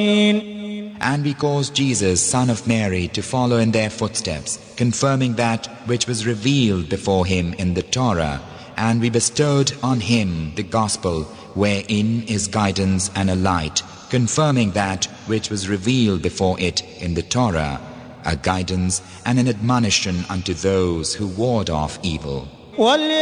And we caused Jesus, son of Mary, to follow in their footsteps, confirming that which was revealed before him in the Torah, and we bestowed on him the gospel, wherein is guidance and a light, confirming that which was revealed before it in the Torah, a guidance and an admonition unto those who ward off evil.